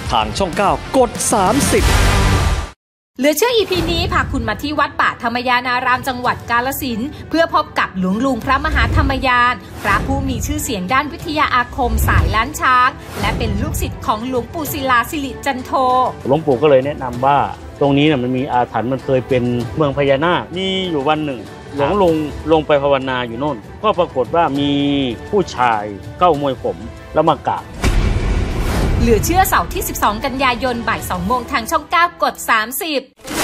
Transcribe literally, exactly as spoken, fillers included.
ทางช่องเก้ากดสามสิบเหลือเชื่อ อี พี นี้พาคุณมาที่วัดป่าธรรมยานารามจังหวัดกาฬสินธุ์เพื่อพบกับหลวงลุงพระมหาธรรมยานพระผู้มีชื่อเสียงด้านวิทยาอาคมสายล้านช้างและเป็นลูกศิษย์ของหลวงปู่ศิลาสิริจันโทหลวงปู่ก็เลยแนะนำว่าตรงนี้เนี่ยมันมีอาถรรพ์มันเคยเป็นเมืองพญานาคมีอยู่วันหนึ่งหลวงลุงลงไปภาวนาอยู่โน่นก็ปรากฏว่ามีผู้ชายเก้ามวยผมแล้วมากราบเหลือเชื่อเสาร์ที่สิบสองกันยายนบ่ายสองโมงทางช่องเก้ากดสามสิบ